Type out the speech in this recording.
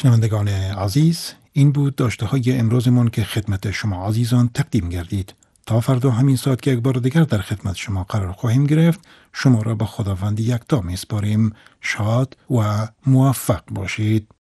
شنوندگان عزیز، این بود داشته های امروزمون که خدمت شما عزیزان تقدیم گردید. تا فردا همین ساعت که یک بار دیگر در خدمت شما قرار خواهیم گرفت، شما را به خداوند یکتا میسپاریم. شاد و موفق باشید.